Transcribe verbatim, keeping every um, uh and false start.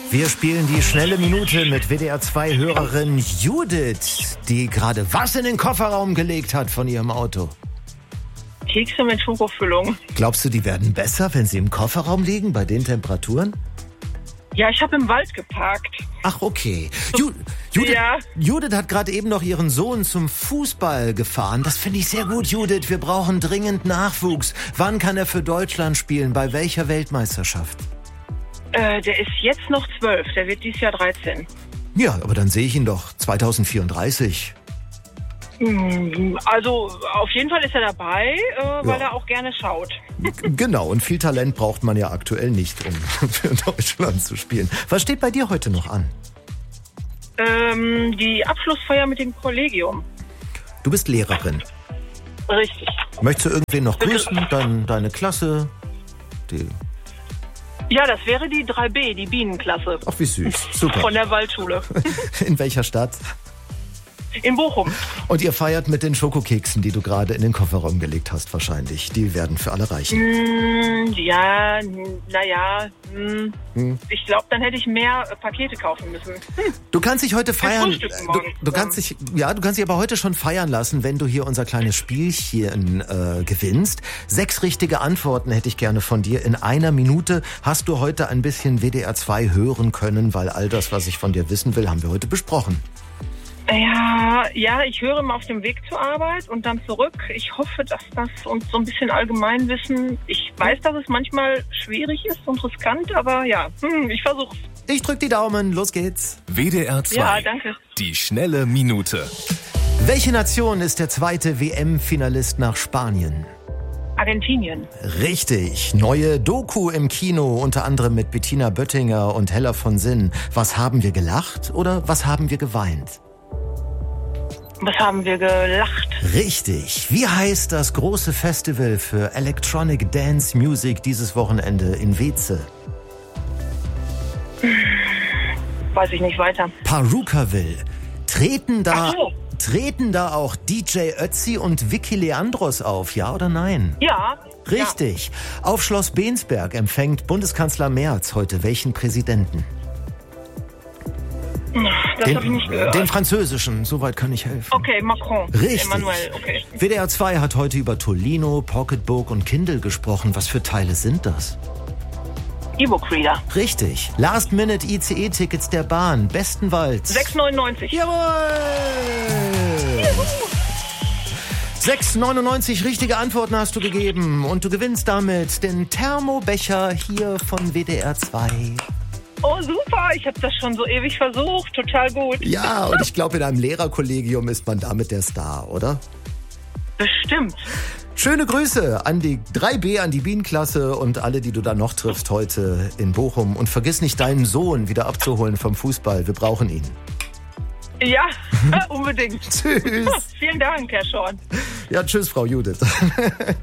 Wir spielen die schnelle Minute mit W D R zwei Hörerin Judith, die gerade was in den Kofferraum gelegt hat von ihrem Auto. Kekse mit Schokofüllung. Glaubst du, die werden besser, wenn sie im Kofferraum liegen, bei den Temperaturen? Ja, ich habe im Wald geparkt. Ach, okay. Ju- Judith, Ja. Judith hat gerade eben noch ihren Sohn zum Fußball gefahren. Das finde ich sehr gut, Judith. Wir brauchen dringend Nachwuchs. Wann kann er für Deutschland spielen? Bei welcher Weltmeisterschaft? Äh, der ist jetzt noch zwölf, der wird dieses Jahr dreizehn. Ja, aber dann sehe ich ihn doch zwanzig vierunddreißig. Mm, Also auf jeden Fall ist er dabei, äh, weil Ja. er auch gerne schaut. Genau, und viel Talent braucht man ja aktuell nicht, um für Deutschland zu spielen. Was steht bei dir heute noch an? Ähm, die Abschlussfeier mit dem Kollegium. Du bist Lehrerin. Richtig. Möchtest du irgendwen noch grüßen? Dein, deine Klasse? Die... Ja, das wäre die drei B, die Bienenklasse. Ach, wie süß. Super. Von der Waldschule. In welcher Stadt? In Bochum. Und ihr feiert mit den Schokokeksen, die du gerade in den Kofferraum gelegt hast, wahrscheinlich. Die werden für alle reichen. Mm, ja, naja. Mm, Hm. Ich glaube, dann hätte ich mehr äh, Pakete kaufen müssen. Hm. Du kannst dich heute feiern. Frühstücken Du, morgen. du kannst dich, ja, du kannst dich aber heute schon feiern lassen, wenn du hier unser kleines Spielchen äh, gewinnst. Sechs richtige Antworten hätte ich gerne von dir. In einer Minute hast du heute ein bisschen W D R zwei hören können, weil all das, was ich von dir wissen will, haben wir heute besprochen. Ja, ja, ich höre mal auf dem Weg zur Arbeit und dann zurück. Ich hoffe, dass das uns so ein bisschen Allgemeinwissen. Ich weiß, dass es manchmal schwierig ist und riskant, aber ja, hm, ich versuch's. Ich drück die Daumen, los geht's. W D R zwei. Ja, danke. Die schnelle Minute. Welche Nation ist der zweite W M-Finalist nach Spanien? Argentinien. Richtig. Neue Doku im Kino, unter anderem mit Bettina Böttinger und Hella von Sinn. Was haben wir gelacht oder was haben wir geweint? Was haben wir gelacht? Richtig. Wie heißt das große Festival für Electronic Dance Music dieses Wochenende in Weze? Weiß ich nicht weiter. Perukaville. Treten da, Ach so. treten da auch D J Ötzi und Vicky Leandros auf, ja oder nein? Ja. Richtig. Auf Schloss Bensberg empfängt Bundeskanzler Merz heute welchen Präsidenten? Ja. Das habe ich nicht Den, gehört. den französischen, soweit kann ich helfen. Okay, Macron. Richtig. Emmanuel, okay. W D R zwei hat heute über Tolino, Pocketbook und Kindle gesprochen. Was für Teile sind das? E-Book-Reader. Richtig. Last-Minute-I C E-Tickets der Bahn. Bestenwalds. sechs neunundneunzig. Jawohl! sechs neunundneunzig richtige Antworten hast du gegeben. Und du gewinnst damit den Thermobecher hier von W D R zwei. Oh, super. Ich habe das schon so ewig versucht. Total gut. Ja, und ich glaube, in einem Lehrerkollegium ist man damit der Star, oder? Bestimmt. Schöne Grüße an die drei B, an die Bienenklasse und alle, die du da noch triffst heute in Bochum. Und vergiss nicht, deinen Sohn wieder abzuholen vom Fußball. Wir brauchen ihn. Ja, unbedingt. Tschüss. Vielen Dank, Herr Schorn. Ja, tschüss, Frau Judith.